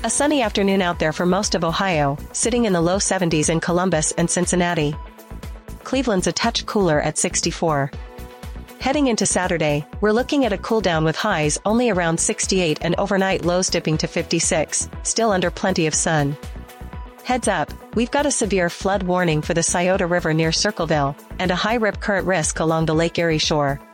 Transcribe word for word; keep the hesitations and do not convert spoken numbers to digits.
A sunny afternoon out there for most of Ohio, sitting in the low seventies in Columbus and Cincinnati. Cleveland's a touch cooler at sixty-four. Heading into Saturday, we're looking at a cool down with highs only around sixty-eight and overnight lows dipping to fifty-six, still under plenty of sun. Heads up, we've got a severe flood warning for the Scioto River near Circleville, and a high rip current risk along the Lake Erie shore.